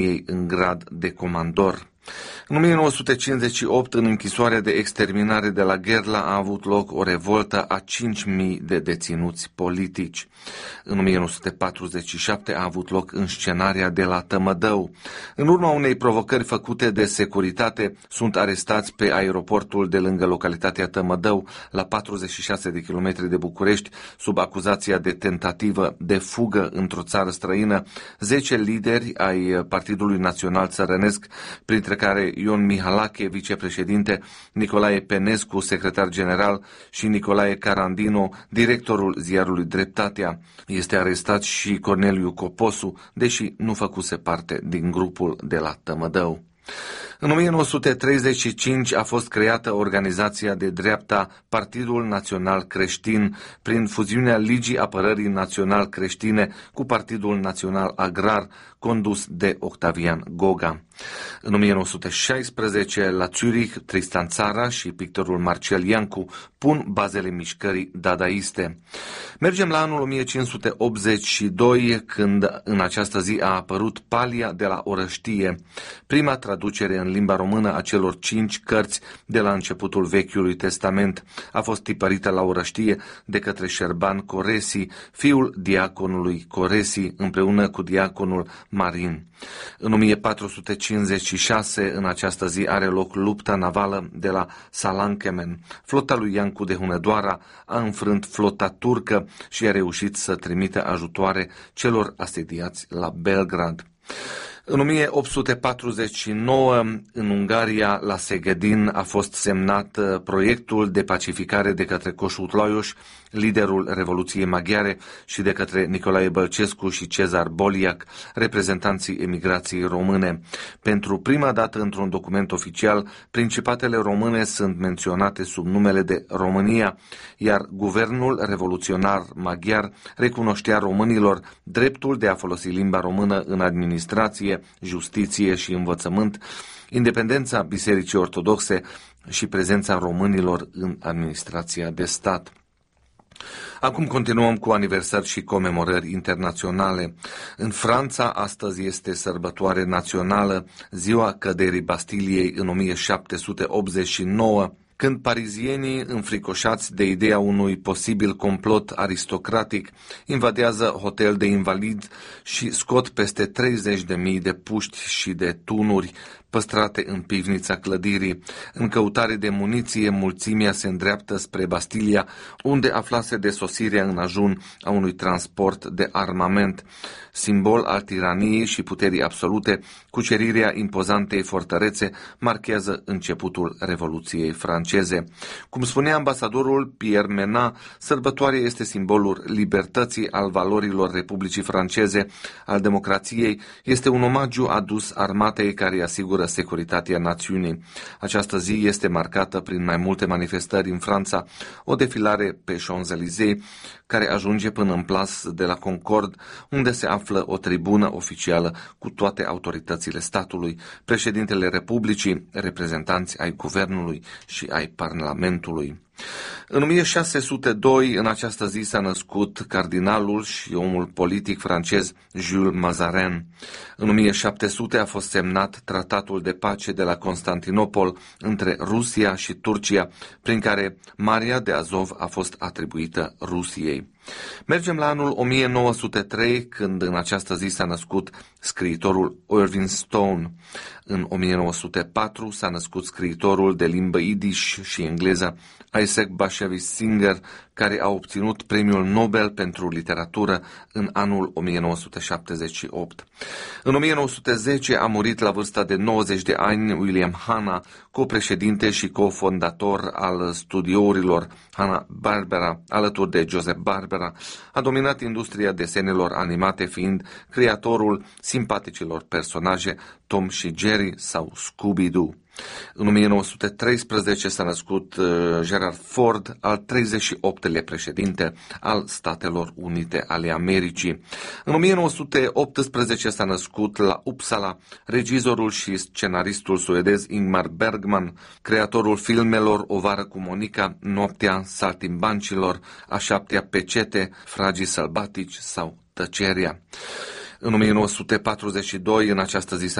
ei în grad de comandor. În 1958, în închisoarea de exterminare de la Gherla, a avut loc o revoltă a 5.000 de deținuți politici. În 1947 a avut loc înscenarea de la Tămădău. În urma unei provocări făcute de securitate, sunt arestați pe aeroportul de lângă localitatea Tămădău, la 46 de kilometri de București, sub acuzația de tentativă de fugă într-o țară străină, 10 lideri ai Partidului Național Țărănesc, printre care Ion Mihalache, vicepreședinte, Nicolae Penescu, secretar general, și Nicolae Carandino, directorul ziarului Dreptatea. Este arestat și Corneliu Coposu, deși nu făcuse parte din grupul de la Tămădău. În 1935 a fost creată organizația de dreapta Partidul Național Creștin prin fuziunea Ligii Apărării Național Creștine cu Partidul Național Agrar, condus de Octavian Goga. În 1916, la Zurich, Tristan Tzara și pictorul Marcel Iancu pun bazele mișcării dadaiste. Mergem la anul 1582, când în această zi a apărut Palia de la Orăștie, prima traducere în limba română a celor 5 cărți de la începutul Vechiului Testament. A fost tipărită la Orăștie de către Șerban Coresi, fiul diaconului Coresi, împreună cu diaconul Marin. În 1456, în această zi, are loc lupta navală de la Salankemen. Flota lui Iancu de Hunedoara a înfrânt flota turcă și a reușit să trimită ajutoare celor asediați la Belgrad. În 1849, în Ungaria, la Szegedin, a fost semnat proiectul de pacificare de către Kossuth Lajos, liderul Revoluției Maghiare, și de către Nicolae Bălcescu și Cezar Boliac, reprezentanții emigrației române. Pentru prima dată într-un document oficial, principatele române sunt menționate sub numele de România, iar guvernul revoluționar maghiar recunoștea românilor dreptul de a folosi limba română în administrație, justiție și învățământ, independența Bisericii Ortodoxe și prezența românilor în administrația de stat. Acum continuăm cu aniversări și comemorări internaționale. În Franța, astăzi este sărbătoare națională, ziua căderii Bastiliei în 1789, când parizienii, înfricoșați de ideea unui posibil complot aristocratic, invadează hotel de invalid și scot peste 30.000 de puști și de tunuri păstrate în pivnița clădirii. În căutare de muniție, mulțimea se îndreaptă spre Bastilia, unde aflase de sosirea în ajun a unui transport de armament. Simbol al tiraniei și puterii absolute, cucerirea impozantei fortărețe marchează începutul Revoluției franceze. Cum spunea ambasadorul Pierre Menat, sărbătoarea este simbolul libertății, al valorilor Republicii franceze, al democrației, este un omagiu adus armatei care asigură securitatea națiunii. Această zi este marcată prin mai multe manifestări în Franța, o defilare pe Champs-Élysées, care ajunge până în Place de la Concorde, unde se află o tribună oficială cu toate autoritățile statului, președintele Republicii, reprezentanți ai guvernului și ai Parlamentului. În 1602, în această zi, s-a născut cardinalul și omul politic francez Jules Mazarin. În 1700 a fost semnat tratatul de pace de la Constantinopol între Rusia și Turcia, prin care Marea de Azov a fost atribuită Rusiei. Mergem la anul 1903, când în această zi s-a născut scriitorul Irving Stone. În 1904 s-a născut scriitorul de limbă Yiddish și engleză Isaac Bashevis Singer, care a obținut premiul Nobel pentru literatură în anul 1978. În 1910 a murit la vârsta de 90 de ani William Hanna, copreședinte și cofondator al studiourilor Hanna-Barbera, alături de Joseph Barbera. A dominat industria desenelor animate, fiind creatorul simpaticilor personaje Tom și Jerry sau Scooby-Doo. În 1913 s-a născut Gerald Ford, al 38-lea președinte al Statelor Unite ale Americii. În 1918 s-a născut la Uppsala regizorul și scenaristul suedez Ingmar Bergman, creatorul filmelor O vară cu Monica, Noaptea saltimbancilor, A șaptea pecete, Fragii sălbatici sau Tăcerea. În 1942, în această zi